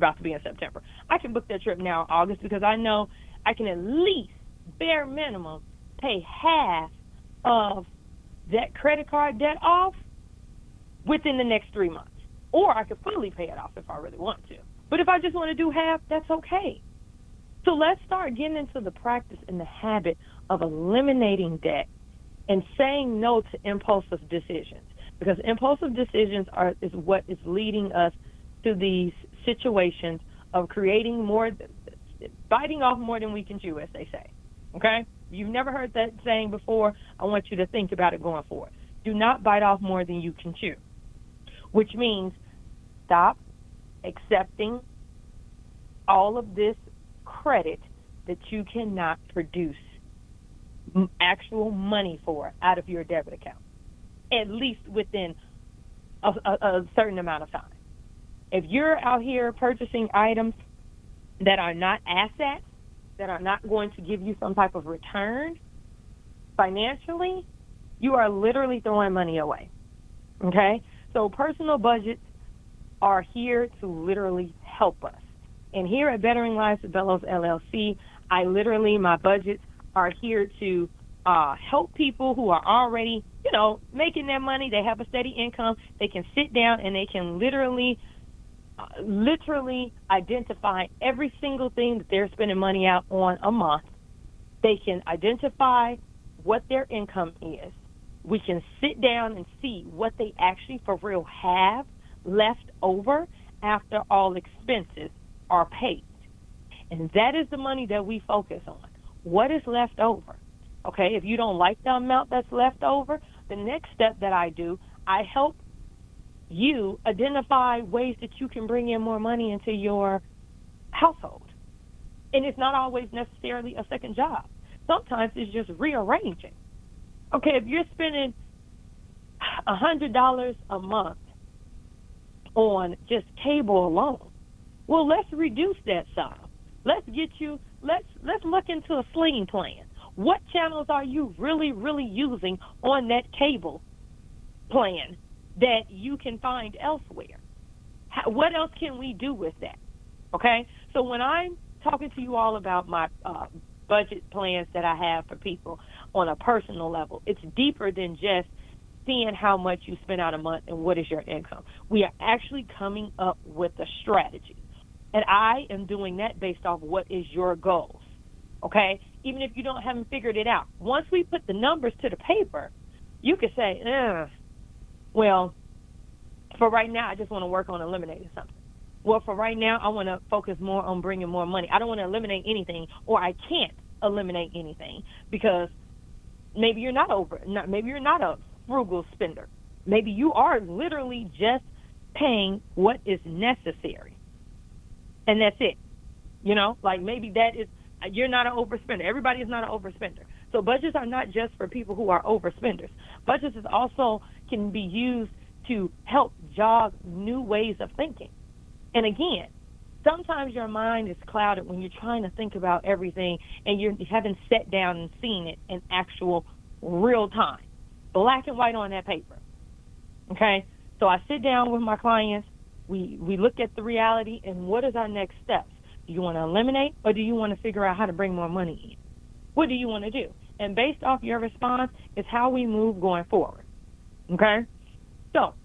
about to be in September. I can book that trip now in August because I know I can at least, bare minimum, pay half of that credit card debt off within the next 3 months. Or I could fully pay it off if I really want to. But if I just want to do half, that's okay. So let's start getting into the practice and the habit of eliminating debt and saying no to impulsive decisions, because impulsive decisions is what is leading us to these situations of creating more, biting off more than we can chew, as they say. Okay? You've never heard that saying before. I want you to think about it going forward. Do not bite off more than you can chew, which means stop accepting all of this credit that you cannot produce actual money for out of your debit account, at least within a certain amount of time. If you're out here purchasing items that are not assets, that are not going to give you some type of return financially, you are literally throwing money away, okay? So personal budgets are here to literally help us. And here at Bettering Lives with Bellows LLC, my budgets are here to help people who are already, making their money. They have a steady income. They can sit down and they can literally identify every single thing that they're spending money out on a month. They can identify what their income is. We can sit down and see what they actually for real have left over after all expenses are paid. And that is the money that we focus on. What is left over? Okay, if you don't like the amount that's left over, the next step that I do, I help you identify ways that you can bring in more money into your household. And it's not always necessarily a second job. Sometimes it's just rearranging. Okay, if you're spending $100 a month on just cable alone, well, let's reduce that sum. Let's look into a Sling plan. What channels are you really, really using on that cable plan that you can find elsewhere? What else can we do with that? Okay? So when I'm talking to you all about my budget plans that I have for people on a personal level, it's deeper than just seeing how much you spend out a month and what is your income. We are actually coming up with a strategy. And I am doing that based off what is your goals, okay? Even if you haven't figured it out. Once we put the numbers to the paper, you could say, well, for right now, I just want to work on eliminating something. Well, for right now, I want to focus more on bringing more money. I don't want to eliminate anything, or I can't eliminate anything because maybe you're not a frugal spender. Maybe you are literally just paying what is necessary. And that's it. Like maybe you're not an overspender. Everybody is not an overspender. So budgets are not just for people who are overspenders. Budgets also can be used to help jog new ways of thinking. And again, sometimes your mind is clouded when you're trying to think about everything and you haven't sat down and seen it in actual real time, black and white on that paper. Okay? So I sit down with my clients. We look at the reality and what is our next steps. Do you want to eliminate or do you want to figure out how to bring more money in? What do you want to do? And based off your response is how we move going forward. Okay? So,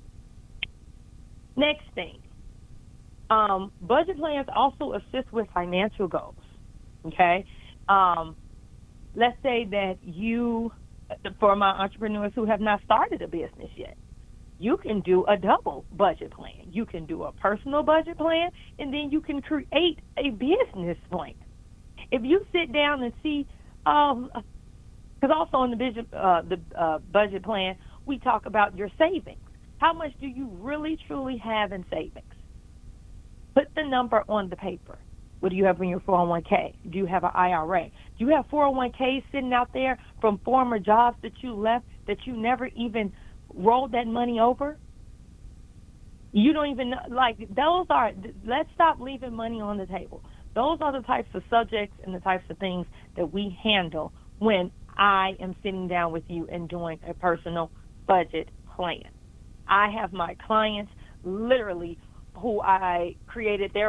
next thing. Budget plans also assist with financial goals. Okay? Let's say that for my entrepreneurs who have not started a business yet, you can do a double budget plan. You can do a personal budget plan, and then you can create a business plan. If you sit down and see, because also in the budget plan, we talk about your savings. How much do you really, truly have in savings? Put the number on the paper. What do you have in your 401k? Do you have an IRA? Do you have 401ks sitting out there from former jobs that you left that you never even rolled that money over? You don't even know. Let's stop leaving money on the table. Those are the types of subjects and the types of things that we handle when I am sitting down with you and doing a personal budget plan. I have my clients literally who I created their